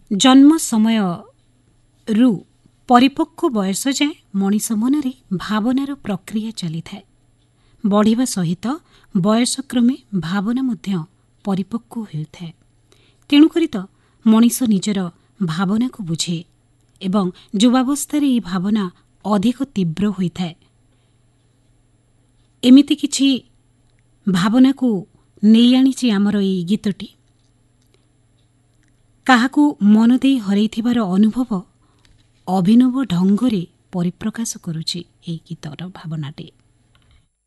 जन्म समयरू परिपक्व बयस जाए मनिष मनरे भावनार प्रक्रिया चली थाए। बढ़िबा सहित बयसक्रमे भावना मध्य परिपक्व होउथाए। तेणुकरी त मनिष निजर भावना को बुझे एवं युवावस्था रे भावना अधिक तीव्र होइथाए। एमिति किछि भावना को नहीं आनिछि आमर एई गीतटी। काहाकू मन देई हरैथिबार अनुभव अभिनव ढंगरे परिप्रकाश करुछि एई गीतर भावनाटी।